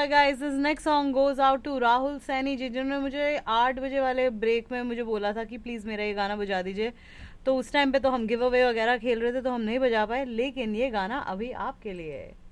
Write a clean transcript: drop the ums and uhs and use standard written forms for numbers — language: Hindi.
Alright guys, this next song goes out to Rahul Saini ji, जिन्होंने मुझे 8 बजे वाले ब्रेक में मुझे बोला था कि प्लीज़ मेरा ये गाना बजा दीजिए। तो उस टाइम पे तो हम गिव अवे वगैरह खेल रहे थे तो हम नहीं बजा पाए, लेकिन ये गाना अभी आपके लिए है।